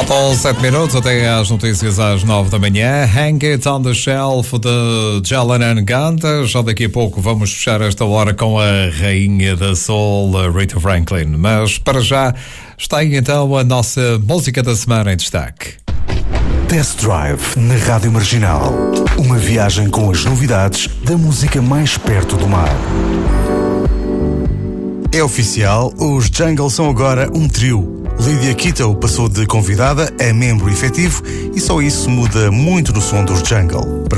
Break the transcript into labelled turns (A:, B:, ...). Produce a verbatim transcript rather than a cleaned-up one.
A: Faltam sete minutos até às notícias às nove da manhã. Hang It on the Shelf de Jalen and Ganta. Já daqui a pouco vamos fechar esta hora com a rainha da soul, Rita Franklin. Mas para já está aí então a nossa música da semana em destaque.
B: Test Drive na Rádio Marginal. Uma viagem com as novidades da música mais perto do mar. É oficial, os Jungle são agora um trio. Lydia Kito passou de convidada a membro efetivo e só isso muda muito no som dos Jungle.